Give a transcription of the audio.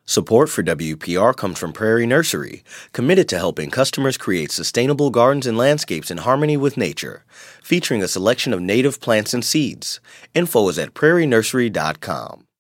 Support for WPR comes from Prairie Nursery, committed to helping customers create sustainable gardens and landscapes in harmony with nature, featuring a selection of native plants and seeds. Info is at prairienursery.com.